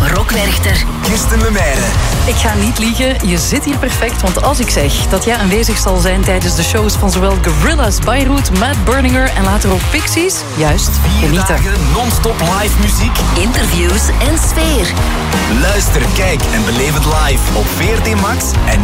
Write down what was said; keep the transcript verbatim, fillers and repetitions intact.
Rock Werchter. Kirsten Lemaire. Ik ga niet liegen, je zit hier perfect. Want als ik zeg dat jij aanwezig zal zijn tijdens de shows van zowel Gorillaz, Beirut, Matt Berninger en later ook Pixies, juist, Vier genieten. dagen non-stop live muziek. Interviews en sfeer. Luister, kijk en beleef het live op V R T Max en